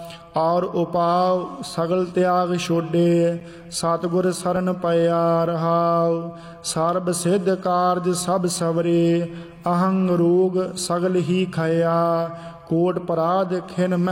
और उपाव सगल त्याग छोडे, सतगुर सरन पया रहाव। सर्ब सिद्ध कारज सब सवरे, अहंग रोग सगल ही खया। कोट पराध खिन